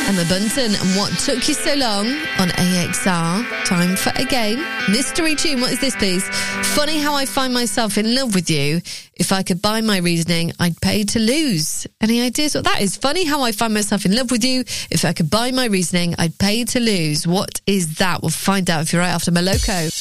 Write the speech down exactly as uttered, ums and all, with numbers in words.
Emma Bunton, and What Took You So Long on A X R. Time for a game. Mystery tune, what is this, please? Funny how I find myself in love with you. If I could buy my reasoning, I'd pay to lose. Any ideas what that is? Funny how I find myself in love with you. If I could buy my reasoning, I'd pay to lose. What is that? We'll find out if you're right after Moloko.